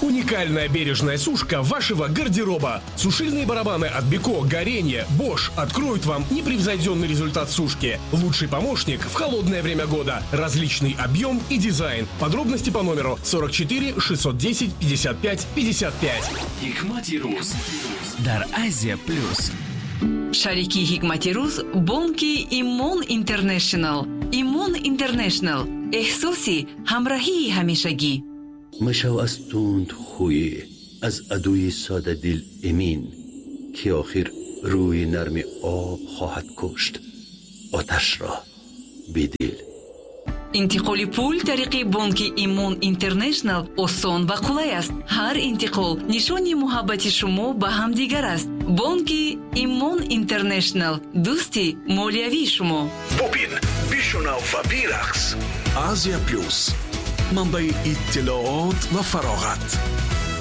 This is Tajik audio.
Уникальная бережная сушка вашего гардероба. Сушильные барабаны от Беко, Горение, Bosch откроют вам непревзойденный результат сушки. Лучший помощник в холодное время года. Различный объем и дизайн. Подробности по номеру 44 610 55 55. Hikmati Ruz дар Азия Плюс. Шарики Hikmati Ruz бонки Имон Интернешнл. Имон Интернешнл. احساسی همراهی همیشگی. مشو از تند خوی از عدوی ساده دل امین که آخر روی نرم آب خواهد کشت آتش را بدل. انتقال پول طریق بانک ایمون اینترنشنل آسان و قلای است. هر انتقال نشانی محبت شما به هم دیگر است. بانک ایمون اینترنشنل دوستی مالیوی شما. ببین بشنو و بیرقص. آسیا پلوس منبع اطلاعات و فراغت.